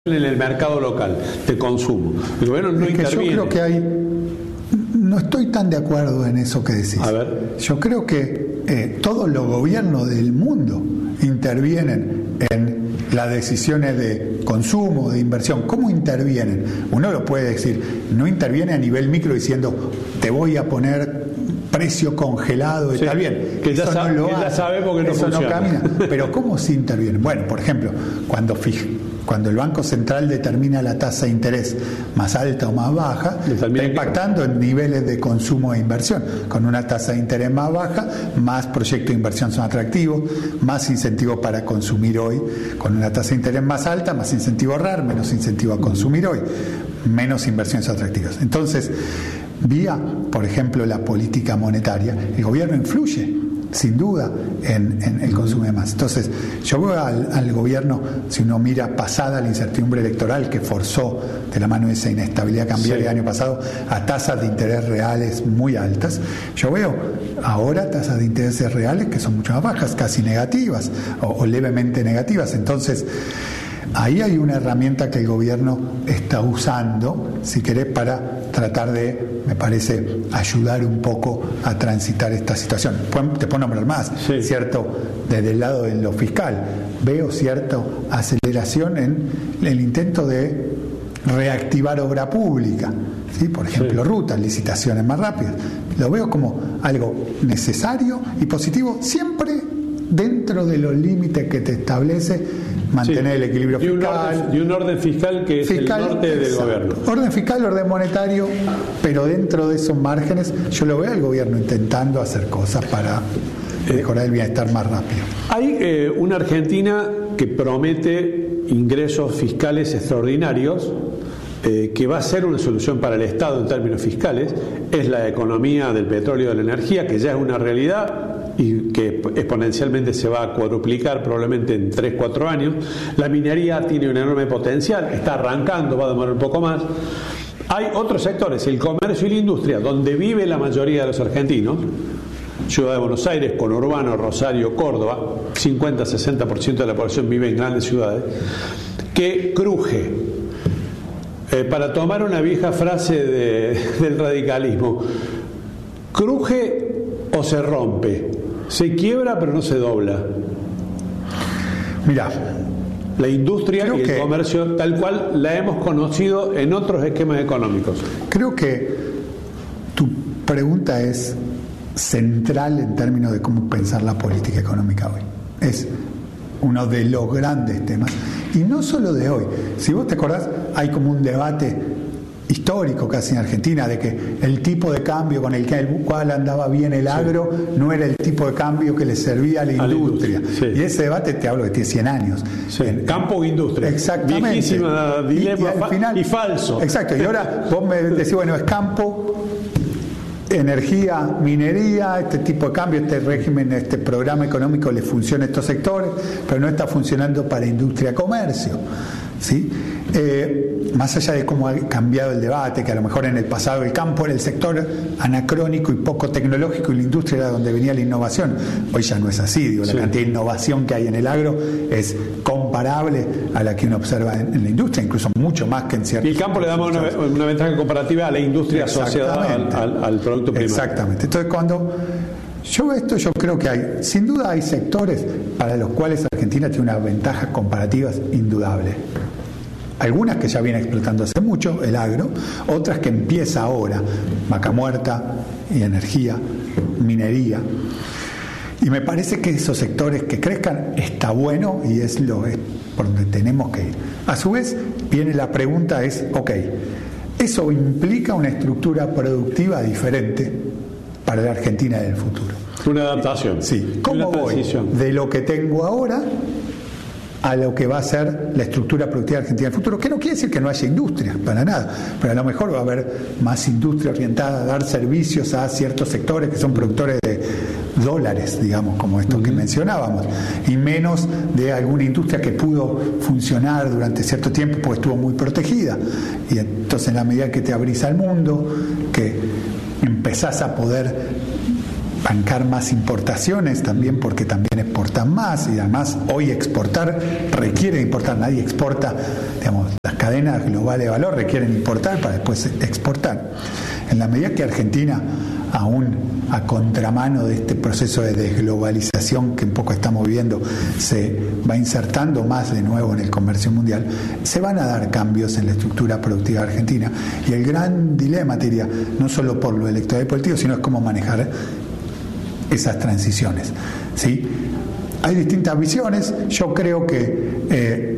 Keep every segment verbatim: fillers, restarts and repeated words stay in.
en el mercado local de consumo. El gobierno no es que interviene. Yo creo que hay... No estoy tan de acuerdo en eso que decís. A ver. Yo creo que eh, todos los gobiernos del mundo intervienen en las decisiones de consumo, de inversión. ¿Cómo intervienen? Uno lo puede decir, no interviene a nivel micro diciendo te voy a poner precio congelado y sí, está bien. Que ya, eso sabe, no lo que ya hace, sabe porque no eso funciona. no camina. Pero ¿cómo se interviene? Bueno, por ejemplo, cuando fija Cuando el Banco Central determina la tasa de interés más alta o más baja, está impactando en niveles de consumo e inversión. Con una tasa de interés más baja, más proyectos de inversión son atractivos, más incentivos para consumir hoy. Con una tasa de interés más alta, más incentivo a ahorrar, menos incentivo a consumir hoy, menos inversiones atractivas. Entonces, vía, por ejemplo, la política monetaria, el gobierno influye sin duda en, en el consumo de más. Entonces, yo veo al, al gobierno, si uno mira pasada la incertidumbre electoral que forzó de la mano de esa inestabilidad cambiaria del sí. año pasado a tasas de interés reales muy altas, yo veo ahora tasas de intereses reales que son mucho más bajas, casi negativas o, o levemente negativas. Entonces, ahí hay una herramienta que el gobierno está usando, si querés, para tratar de, me parece, ayudar un poco a transitar esta situación. Te puedo nombrar más, sí. ¿cierto? Desde el lado de lo fiscal, veo cierta aceleración en el intento de reactivar obra pública, ¿sí? Por ejemplo, sí. rutas, licitaciones más rápidas. Lo veo como algo necesario y positivo, siempre dentro de los límites que te establece mantener sí. el equilibrio y fiscal. Un orden, y un orden fiscal que fiscal, es el norte del exacto. gobierno. Orden fiscal, orden monetario, pero dentro de esos márgenes yo lo veo al gobierno intentando hacer cosas para mejorar el bienestar más rápido. Hay eh, una Argentina que promete ingresos fiscales extraordinarios, eh, que va a ser una solución para el Estado en términos fiscales. Es la economía del petróleo y de la energía, que ya es una realidad y que exponencialmente se va a cuadruplicar probablemente en tres cuatro años. La minería tiene un enorme potencial, está arrancando, va a demorar un poco más. Hay otros sectores, el comercio y la industria, donde vive la mayoría de los argentinos, Ciudad de Buenos Aires, conurbano, Rosario, Córdoba, cincuenta a sesenta por ciento de la población vive en grandes ciudades, que cruje. Eh, para tomar una vieja frase de, del radicalismo, cruje o se rompe, se quiebra pero no se dobla. Mirá, la industria y el que, comercio tal cual la hemos conocido en otros esquemas económicos. Creo que tu pregunta es central en términos de cómo pensar la política económica hoy. Es uno de los grandes temas, y no solo de hoy. Si vos te acordás, hay como un debate histórico casi en Argentina de que el tipo de cambio con el cual andaba bien el agro sí. no era el tipo de cambio que le servía a la industria. A la industria sí. Y ese debate te hablo de tiene cien años. Sí. En, Campo o industria. Exactamente. Viejísima dilema y, y, al final, y falso. Exacto. Y ahora vos me decís, bueno, es campo, energía, minería, este tipo de cambio, este régimen, este programa económico le funciona a estos sectores, pero no está funcionando para industria, comercio. ¿Sí? Eh, más allá de cómo ha cambiado el debate, que a lo mejor en el pasado el campo era el sector anacrónico y poco tecnológico y la industria era donde venía la innovación, hoy ya no es así, digo, sí. la cantidad de innovación que hay en el agro es comparable a la que uno observa en, en la industria, incluso mucho más que en ciertos. Y el campo le damos una, una ventaja comparativa a la industria asociada al, al, al producto primario. Exactamente. Entonces, cuando yo veo esto, yo creo que hay, sin duda hay sectores para los cuales Argentina tiene unas ventajas comparativas indudables. Algunas que ya viene explotando hace mucho, el agro, otras que empieza ahora, vaca muerta y energía, minería. Y me parece que esos sectores que crezcan está bueno y es lo es por donde tenemos que ir. A su vez, viene la pregunta es, ok, ¿eso implica una estructura productiva diferente para la Argentina del futuro? Una adaptación. Sí. ¿Cómo voy de lo que tengo ahora a lo que va a ser la estructura productiva argentina del futuro? Que no quiere decir que no haya industria, para nada, pero a lo mejor va a haber más industria orientada a dar servicios a ciertos sectores que son productores de dólares, digamos, como estos uh-huh. que mencionábamos, y menos de alguna industria que pudo funcionar durante cierto tiempo porque estuvo muy protegida. Y entonces, en la medida que te abrís al mundo, que empezás a poder bancar más importaciones también, porque también exportan más, y además hoy exportar requiere importar, nadie exporta, digamos, las cadenas globales de valor requieren importar para después exportar. En la medida que Argentina, aún a contramano de este proceso de desglobalización que un poco estamos viviendo, se va insertando más de nuevo en el comercio mundial, se van a dar cambios en la estructura productiva argentina, y el gran dilema, te diría, no solo por lo electoral y político, sino es cómo manejar esas transiciones, ¿sí? Hay distintas visiones. Yo creo que eh,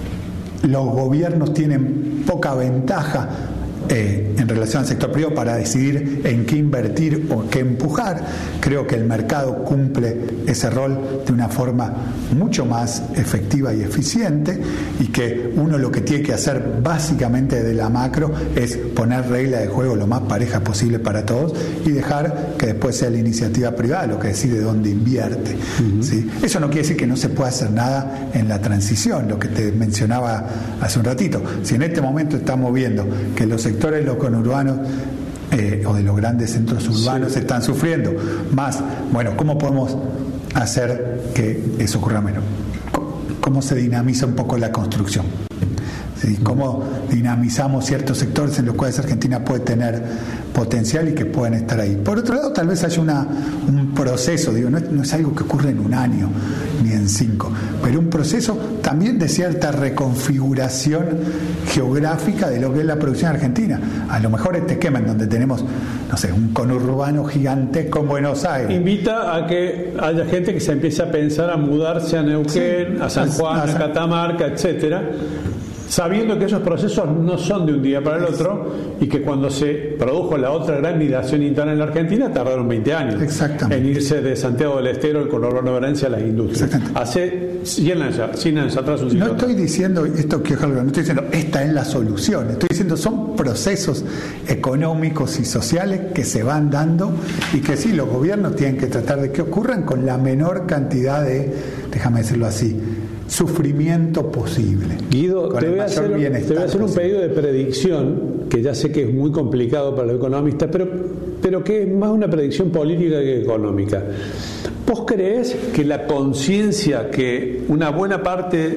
los gobiernos tienen poca ventaja Eh, en relación al sector privado para decidir en qué invertir o qué empujar. Creo que el mercado cumple ese rol de una forma mucho más efectiva y eficiente, y que uno lo que tiene que hacer básicamente de la macro es poner reglas de juego lo más parejas posible para todos y dejar que después sea la iniciativa privada lo que decide dónde invierte. Uh-huh. ¿Sí? Eso no quiere decir que no se pueda hacer nada en la transición, lo que te mencionaba hace un ratito. Si en este momento estamos viendo que los sectores de los conurbanos eh, o de los grandes centros urbanos sí. están sufriendo más, bueno, ¿cómo podemos hacer que eso ocurra menos? ¿Cómo se dinamiza un poco la construcción? ¿Sí? ¿Cómo dinamizamos ciertos sectores en los cuales Argentina puede tener potencial y que pueden estar ahí? Por otro lado, tal vez haya una, un proceso, digo, no es, no es algo que ocurre en un año ni en cinco, pero un proceso también de cierta reconfiguración geográfica de lo que es la producción argentina. A lo mejor este esquema en donde tenemos, no sé, un conurbano gigantesco en Buenos Aires. Invita a que haya gente que se empiece a pensar a mudarse a Neuquén, sí, a San Juan, a, a, a Catamarca, etcétera, sabiendo que esos procesos no son de un día para el otro, y que cuando se produjo la otra gran migración interna en la Argentina tardaron veinte años en irse de Santiago del Estero, el conurbano bonaerense, a las industrias. Hace cien años, cien años atrás. Un no estoy diciendo esto que no estoy diciendo esta es la solución, estoy diciendo son procesos económicos y sociales que se van dando, y que sí, los gobiernos tienen que tratar de que ocurran con la menor cantidad de, déjame decirlo así, sufrimiento posible. Guido, te voy, a hacer, te voy a hacer un pedido de predicción, que ya sé que es muy complicado para los economistas, pero, pero que es más una predicción política que económica. ¿Vos creés que la conciencia que una buena parte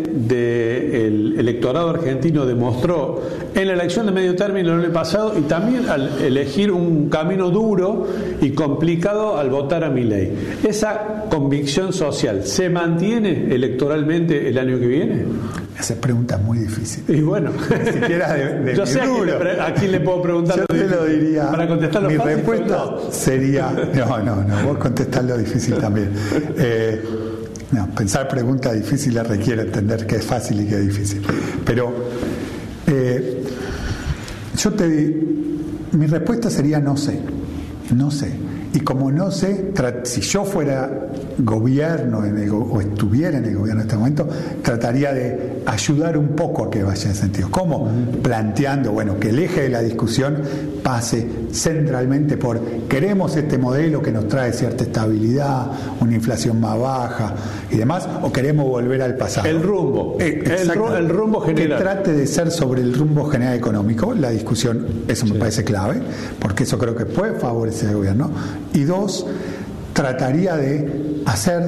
del electorado argentino demostró en la elección de medio término el año pasado, y también al elegir un camino duro y complicado al votar a Milei, esa convicción social se mantiene electoralmente el año que viene? Esa pregunta es muy difícil. Y bueno, ni siquiera de, de yo sé a quién, le, a quién le puedo preguntar. Yo te lo diría. Para contestarlo mi fácil. Mi respuesta no. sería, no, no, no, vos contestarlo difícil también. Eh, no, pensar preguntas difíciles requiere entender que es fácil y que es difícil. Pero eh, yo te mi respuesta sería no sé, no sé. Y como no sé, si yo fuera gobierno en el, o estuviera en el gobierno en este momento, trataría de ayudar un poco a que vaya en ese sentido. ¿Cómo? Uh-huh. Planteando, bueno, que el eje de la discusión pase centralmente por queremos este modelo que nos trae cierta estabilidad, una inflación más baja y demás, o queremos volver al pasado. El rumbo, eh, el, el rumbo general. Que trate de ser sobre el rumbo general económico, la discusión, eso me sí. parece clave, porque eso creo que puede favorecer al gobierno. Y dos, trataría de hacer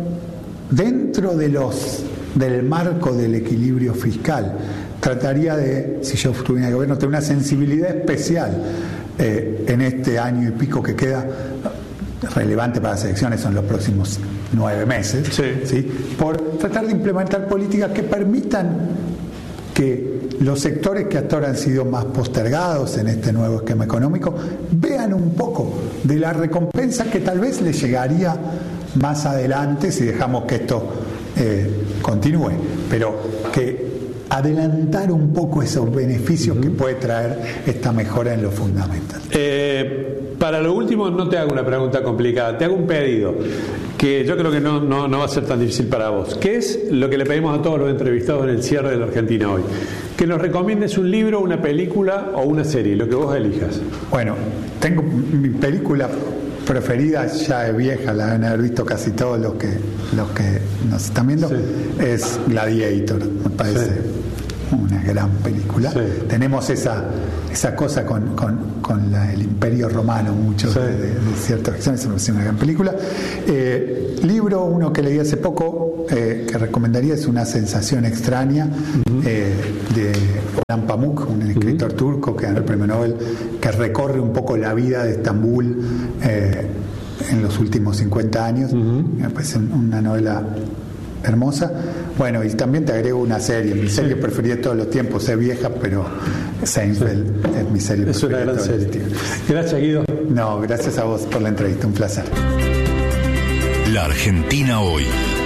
dentro de los del marco del equilibrio fiscal, trataría de, si yo estuviera en el gobierno, tener una sensibilidad especial eh, en este año y pico que queda relevante para las elecciones, son los próximos nueve meses, sí. ¿sí? Por tratar de implementar políticas que permitan que los sectores que hasta ahora han sido más postergados en este nuevo esquema económico vean un poco de la recompensa que tal vez les llegaría más adelante si dejamos que esto eh, continúe, pero que adelantar un poco esos beneficios uh-huh. que puede traer esta mejora en lo fundamental. Eh, para lo último, no te hago una pregunta complicada, te hago un pedido que yo creo que no, no, no va a ser tan difícil para vos. ¿Qué es lo que le pedimos a todos los entrevistados en el cierre de la Argentina hoy? Que nos recomiendes un libro, una película o una serie, lo que vos elijas. Bueno, tengo mi película preferida, ya es vieja, la van a haber visto casi todos los que los que nos están viendo, sí. es Gladiator, me parece. Sí. una gran película. Sí. Tenemos esa esa cosa con, con, con la, el Imperio Romano, mucho sí. de, de, de ciertas acciones, me parece una gran película. Eh, libro, uno que leí hace poco, eh, que recomendaría, es Una sensación extraña, uh-huh. eh, de Orhan Pamuk, un escritor uh-huh. turco que ganó el premio Nobel, que recorre un poco la vida de Estambul eh, en los últimos cincuenta años. Uh-huh. Me parece una novela hermosa. Bueno, y también te agrego una serie, mi serie sí. preferida de todos los tiempos, es vieja, pero Seinfeld sí. es mi serie es preferida. Es una gran serie. Gracias, Guido. No, gracias a vos por la entrevista, un placer. La Argentina hoy.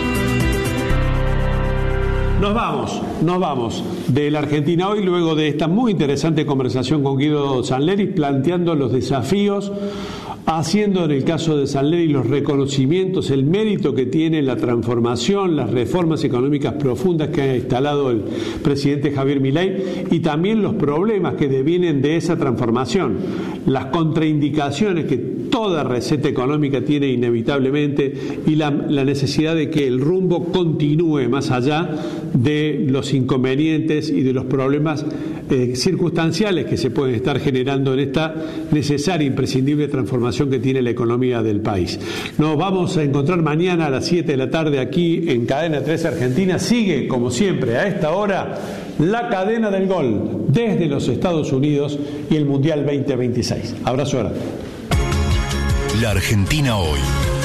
Nos vamos, nos vamos de la Argentina hoy, luego de esta muy interesante conversación con Guido Sanleri, planteando los desafíos, haciendo en el caso de Sanleri los reconocimientos, el mérito que tiene la transformación, las reformas económicas profundas que ha instalado el presidente Javier Milei y también los problemas que devienen de esa transformación, las contraindicaciones que toda receta económica tiene inevitablemente y la, la necesidad de que el rumbo continúe más allá de los inconvenientes y de los problemas eh, circunstanciales que se pueden estar generando en esta necesaria, imprescindible transformación que tiene la economía del país. Nos vamos a encontrar mañana a las siete de la tarde aquí en Cadena tres Argentina. Sigue, como siempre, a esta hora, la cadena del gol desde los Estados Unidos y el Mundial veinte veintiséis. Abrazo grande. La Argentina hoy.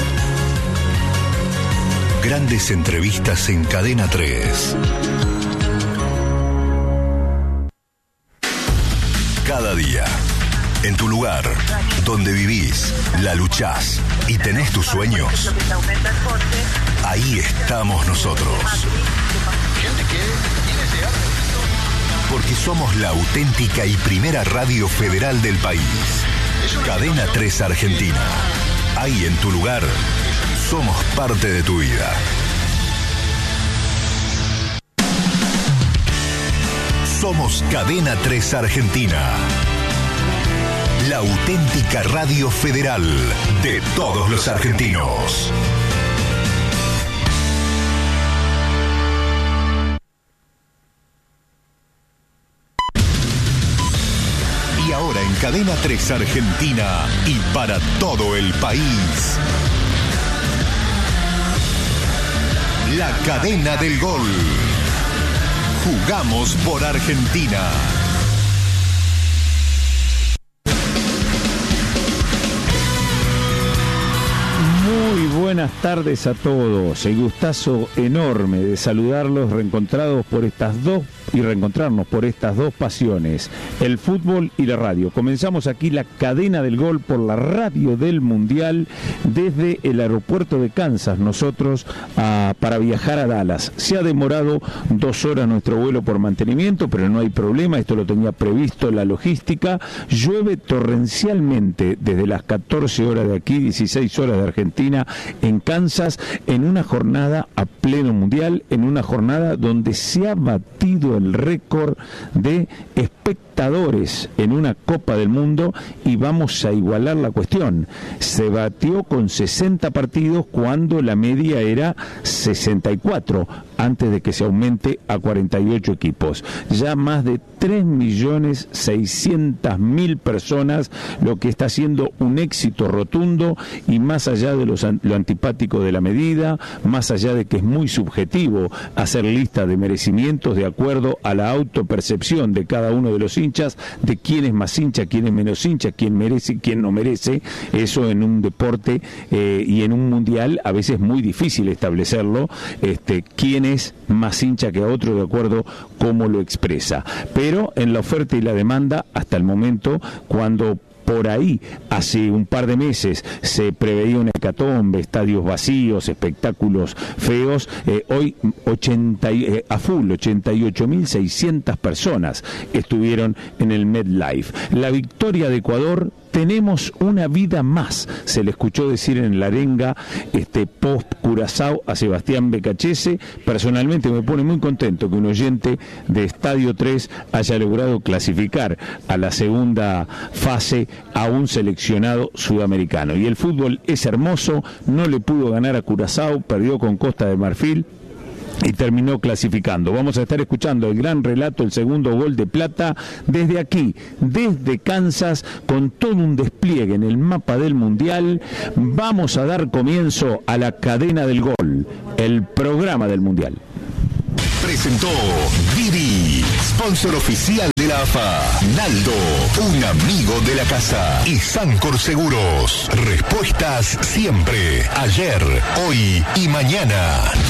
Grandes entrevistas en Cadena tres. Cada día, en tu lugar, donde vivís, la luchás y tenés tus sueños, ahí estamos nosotros. Porque somos la auténtica y primera radio federal del país. Cadena tres Argentina. Ahí en tu lugar, somos parte de tu vida. Somos Cadena tres Argentina. La auténtica radio federal de todos los argentinos. Y ahora en Cadena tres Argentina y para todo el país, la cadena del gol. Jugamos por Argentina. Muy buenas tardes a todos. El gustazo enorme de saludarlos, reencontrados por estas dos y reencontrarnos por estas dos pasiones, el fútbol y la radio. Comenzamos aquí la cadena del gol por la radio del Mundial desde el aeropuerto de Kansas, nosotros a, para viajar a Dallas. Se ha demorado dos horas nuestro vuelo por mantenimiento, pero no hay problema, esto lo tenía previsto la logística. Llueve torrencialmente desde las catorce horas de aquí, dieciséis horas de Argentina, en Kansas, en una jornada a pleno mundial, en una jornada donde se ha batido el récord de espectadores en una Copa del Mundo y vamos a igualar la cuestión. Se batió con sesenta partidos cuando la media era sesenta y cuatro, antes de que se aumente a cuarenta y ocho equipos. Ya más de tres millones seiscientas mil personas, lo que está siendo un éxito rotundo y más allá de los, lo antipático de la medida, más allá de que es muy subjetivo hacer lista de merecimientos de acuerdo a la autopercepción de cada uno de los hinchas, de quién es más hincha, quién es menos hincha, quién merece y quién no merece. Eso en un deporte eh, y en un mundial a veces es muy difícil establecerlo, este, quién es más hincha que a otro de acuerdo cómo lo expresa. Pero en la oferta y la demanda, hasta el momento, cuando por ahí, hace un par de meses, se preveía una hecatombe, estadios vacíos, espectáculos feos. Eh, hoy, ochenta, eh, a full, ochenta y ocho mil seiscientas personas estuvieron en el MetLife. La victoria de Ecuador. Tenemos una vida más, se le escuchó decir en la arenga este, post Curazao a Sebastián Becachese. Personalmente me pone muy contento que un oyente de Estadio tres haya logrado clasificar a la segunda fase a un seleccionado sudamericano. Y el fútbol es hermoso, no le pudo ganar a Curazao, perdió con Costa de Marfil. y terminó clasificando. Vamos a estar escuchando el gran relato, el segundo gol de Plata, desde aquí, desde Kansas, con todo un despliegue en el mapa del Mundial. Vamos a dar comienzo a la cadena del gol, el programa del Mundial. Presentó Didi, sponsor oficial de la A F A. Naldo, un amigo de la casa. Y Sancor Seguros, respuestas siempre, ayer, hoy y mañana.